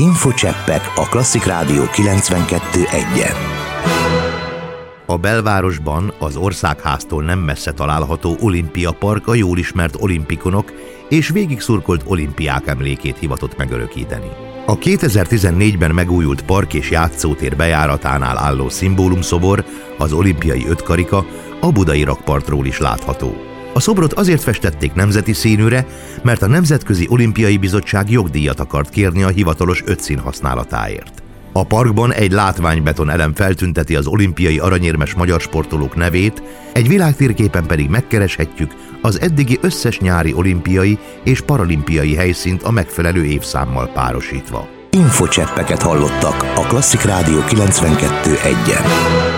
Infocseppek a Klasszik Rádió 92.1-en. A belvárosban, az Országháztól nem messze található Olimpia Park a jól ismert olimpikonok és végigszurkolt olimpiák emlékét hivatott megörökíteni. A 2014-ben megújult park és játszótér bejáratánál álló szimbólumszobor, az olimpiai ötkarika, a budai rakpartról is látható. A szobrot azért festették nemzeti színűre, mert a Nemzetközi Olimpiai Bizottság jogdíjat akart kérni a hivatalos ötszín használatáért. A parkban egy látványbeton elem feltünteti az olimpiai aranyérmes magyar sportolók nevét, egy világtérképen pedig megkereshetjük az eddigi összes nyári olimpiai és paralimpiai helyszínt a megfelelő évszámmal párosítva. Infocseppeket hallottak a Klasszik Rádió 92.1-en.